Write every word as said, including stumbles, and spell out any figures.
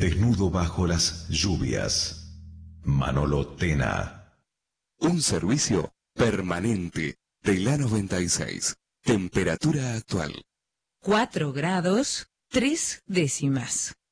Desnudo bajo las lluvias. Manolo Tena. Un servicio permanente de la noventa y seis. Temperatura actual. cuatro grados, tres décimas.